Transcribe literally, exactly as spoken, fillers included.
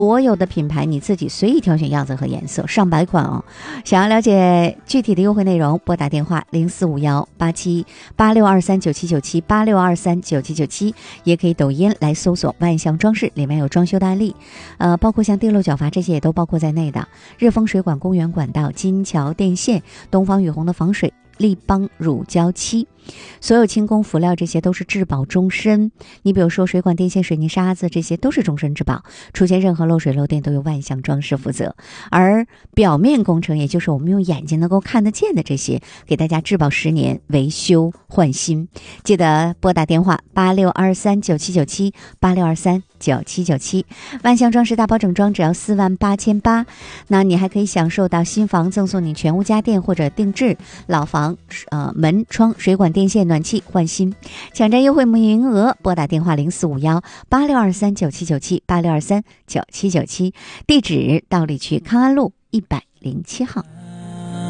所有的品牌你自己随意挑选样子和颜色，上百款哦。想要了解具体的优惠内容，拨打电话零四五幺八七八六二三九七九七八六二三九七九七，也可以抖音来搜索万象装饰，里面有装修的案例，呃，包括像地漏角阀这些也都包括在内的。日丰水管、公园管道、金桥电线、东方雨虹的防水、立邦乳胶漆，所有轻工辅料这些都是质保终身。你比如说水管、电线、水泥、沙子，这些都是终身质保，出现任何漏水漏电都由万象装饰负责。而表面工程，也就是我们用眼睛能够看得见的这些，给大家质保十年，维修换新。记得拨打电话八六二三九七九七八六二三九七九七。万象装饰大包整装只要四万八千八，那你还可以享受到新房赠送你全屋家电或者定制，老房呃门窗、水管、电线、暖气换新，抢占优惠名额，拨打电话零四五幺八六二三九七九七八六二三九七九七，地址道里区康安路一百零七号。